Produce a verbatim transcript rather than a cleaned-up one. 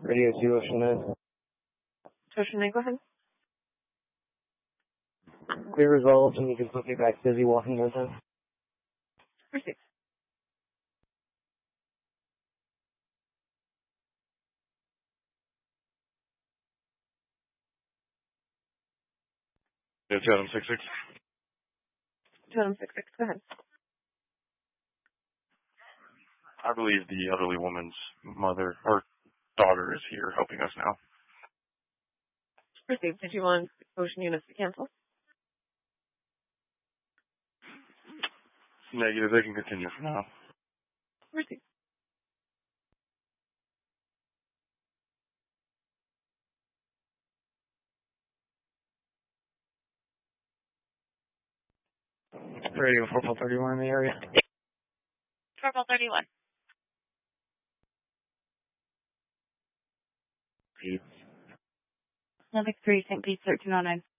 Radio two Ocean nine. Ocean nine, go ahead. Clear results, and you can put me back busy walking downtown. Proceed. Yeah, two Adam six six. two Adam six six, go ahead. I believe the elderly woman's mother or daughter is here helping us now. Proceed. Did you want Ocean units to cancel? Negative. They can continue for now. Proceed. Radio four thirty-one in the area. four thirty-one. Pete. Olympic three, Saint Pete, thirteen oh nine.